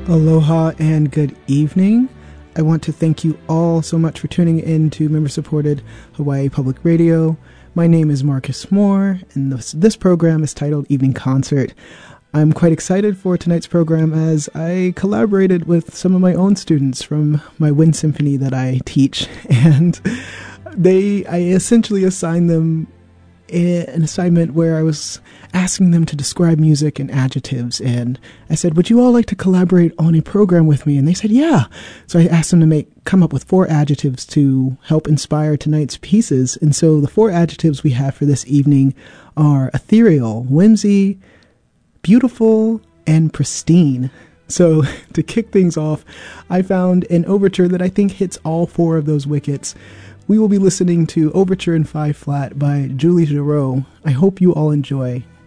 Aloha and good evening. I want to thank you all so much for tuning in to member-supported Hawaii Public Radio. My name is Marcus Moore, and this program is titled Evening Concert. I'm quite excited for tonight's program as I collaborated with some of my own students from my wind symphony that I teach, and I essentially assigned them an assignment where I was asking them to describe music in adjectives, and I said, would you all like to collaborate on a program with me? And they said, yeah. So I asked them to come up with 4 adjectives to help inspire tonight's pieces. And so the 4 adjectives we have for this evening are ethereal, whimsy, beautiful, and pristine. So to kick things off, I found an overture that I think hits all 4 of those wickets. We will be listening to Overture in 5 Flat by Julie Giroux. I hope you all enjoy.